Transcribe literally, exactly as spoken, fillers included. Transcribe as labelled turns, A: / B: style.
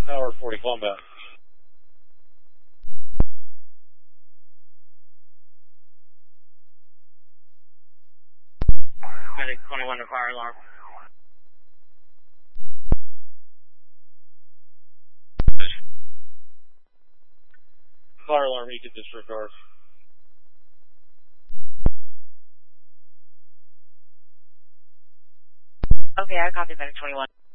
A: Tower forty, calm down.
B: Medic twenty-one to fire alarm.
A: Fire alarm, you can disregard.
B: Okay, I copy Medic twenty-one.